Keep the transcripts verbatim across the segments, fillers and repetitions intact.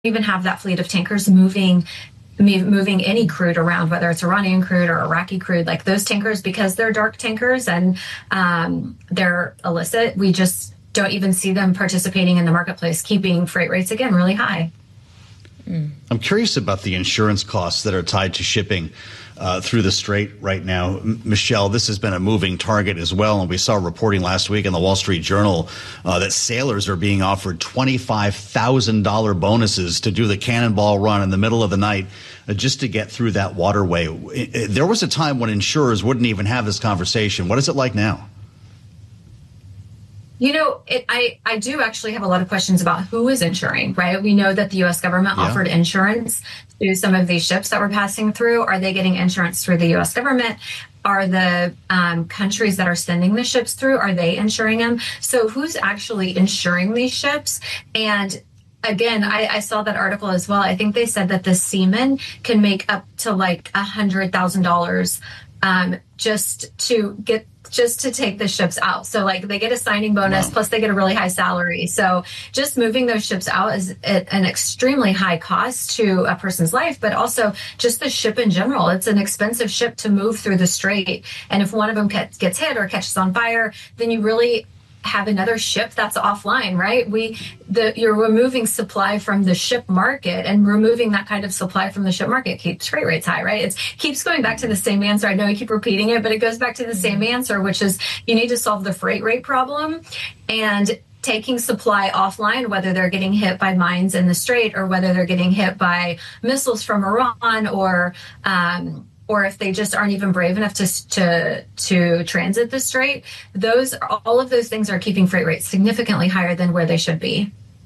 even have that fleet of tankers moving moving any crude around, whether it's Iranian crude or Iraqi crude. Like those tankers, because they're dark tankers and um, they're illicit, we just don't even see them participating in the marketplace, keeping freight rates, again, really high. I'm curious about the insurance costs that are tied to shipping uh, through the Strait right now. M- Michelle, this has been a moving target as well. And we saw reporting last week in the Wall Street Journal uh, that sailors are being offered twenty-five thousand dollars bonuses to do the cannonball run in the middle of the night uh, just to get through that waterway. It, it, there was a time when insurers wouldn't even have this conversation. What is it like now? You know, it, I, I do actually have a lot of questions about who is insuring, right? We know that the U S government yeah. offered insurance to some of these ships that were passing through. Are they getting insurance through the U S government? Are the um, countries that are sending the ships through, are they insuring them? So who's actually insuring these ships? And again, I, I saw that article as well. I think they said that the seamen can make up to like one hundred thousand dollars um, just to get just to take the ships out. So like they get a signing bonus, wow. plus they get a really high salary. So just moving those ships out is an extremely high cost to a person's life, but also just the ship in general. It's an expensive ship to move through the strait. And if one of them gets hit or catches on fire, then you really have another ship that's offline, right? We, the you're removing supply from the ship market, and removing that kind of supply from the ship market keeps freight rates high, right? It keeps going back to the same answer. I know I keep repeating it, but it goes back to the same answer, which is you need to solve the freight rate problem, and taking supply offline, whether they're getting hit by mines in the strait or whether they're getting hit by missiles from Iran, or um, or if they just aren't even brave enough to to to transit the strait. Those all of those things are keeping freight rates significantly higher than where they should be.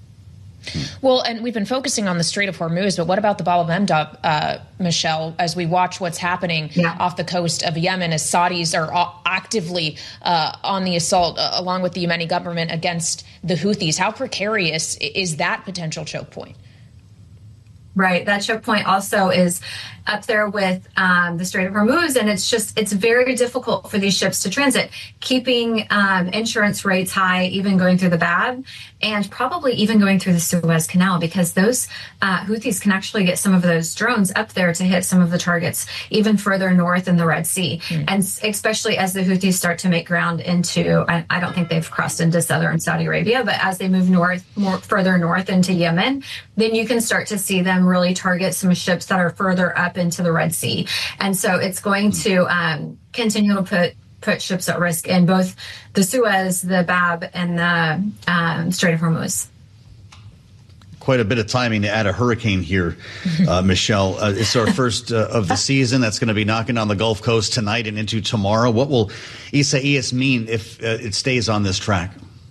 Well, and we've been focusing on the Strait of Hormuz, but what about the Bab el-Mandeb, uh, Michelle, as we watch what's happening yeah. off the coast of Yemen, as Saudis are actively uh, on the assault, uh, along with the Yemeni government, against the Houthis? How precarious is that potential choke point? Right. That choke point also is up there with um, the Strait of Hormuz. And it's just, it's very difficult for these ships to transit, keeping um, insurance rates high, even going through the Bab, and probably even going through the Suez Canal, because those uh, Houthis can actually get some of those drones up there to hit some of the targets even further north in the Red Sea. Mm. And especially as the Houthis start to make ground into, I, I don't think they've crossed into southern Saudi Arabia, but as they move north, more further north into Yemen, then you can start to see them really target some ships that are further up into the Red Sea. And so it's going to um, continue to put put ships at risk in both the Suez, the Bab, and the um, Strait of Hormuz. Quite a bit of timing to add a hurricane here, uh, Michelle. Uh, it's our first uh, of the season that's going to be knocking on the Gulf Coast tonight and into tomorrow. What will Isaias mean if uh, it stays on this track?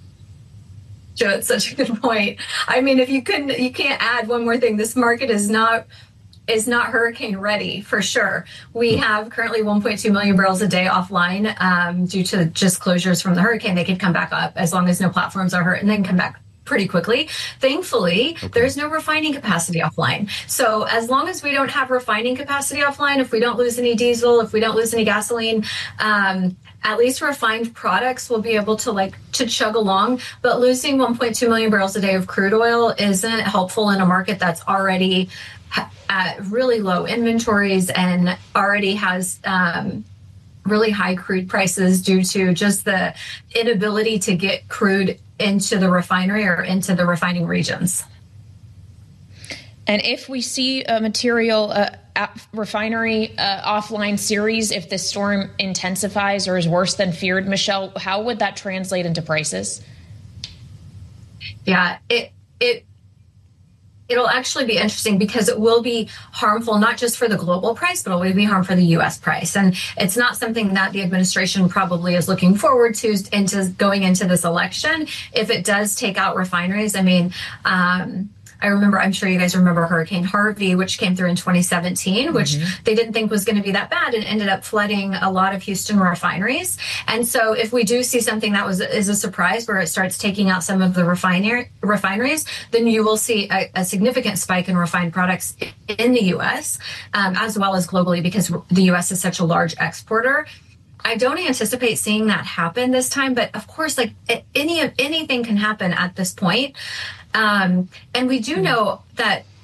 Joe, it's such a good point. I mean, if you couldn't, you can't add one more thing. This market is not is not hurricane ready for sure. We have currently one point two million barrels a day offline um, due to just closures from the hurricane. They could come back up as long as no platforms are hurt, and then come back pretty quickly. Thankfully, okay. there's no refining capacity offline. So as long as we don't have refining capacity offline, if we don't lose any diesel, if we don't lose any gasoline, um, at least refined products will be able to like to chug along. But losing one point two million barrels a day of crude oil isn't helpful in a market that's already at really low inventories and already has um, really high crude prices due to just the inability to get crude into the refinery or into the refining regions. And if we see a material uh, refinery uh, offline series, if the storm intensifies or is worse than feared, Michelle, how would that translate into prices? Yeah, it it it'll actually be interesting because it will be harmful, not just for the global price, but it will be harmful for the U S price. And it's not something that the administration probably is looking forward to into going into this election. If it does take out refineries, I mean, um, I remember, I'm sure you guys remember Hurricane Harvey, which came through in twenty seventeen, which mm-hmm. they didn't think was going to be that bad, and ended up flooding a lot of Houston refineries. And so if we do see something that was is a surprise where it starts taking out some of the refinery, refineries, then you will see a, a significant spike in refined products in the U S, um, as well as globally, because the U S is such a large exporter. I don't anticipate seeing that happen this time, but of course, like any anything can happen at this point. Um, and we do know that